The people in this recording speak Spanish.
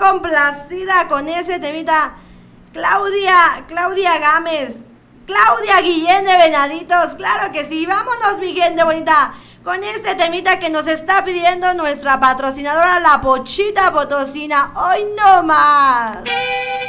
complacida con ese temita. Claudia Gámez, Claudia Guillén de Venaditos, claro que sí. Vámonos, mi gente bonita, con este temita que nos está pidiendo nuestra patrocinadora, la Pochita Potosina. Hoy no más.